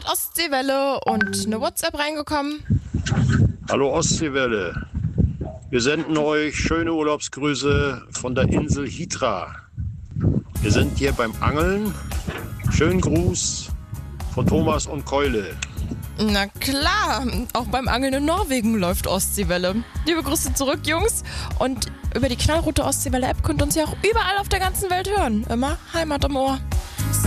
Ostseewelle und eine WhatsApp reingekommen. Hallo Ostseewelle. Wir senden euch schöne Urlaubsgrüße von der Insel Hitra. Wir sind hier beim Angeln. Schönen Gruß von Thomas und Keule. Na klar, auch beim Angeln in Norwegen läuft Ostseewelle. Liebe Grüße zurück, Jungs. Und über die knallrote Ostseewelle-App könnt ihr uns ja auch überall auf der ganzen Welt hören. Immer Heimat im Ohr.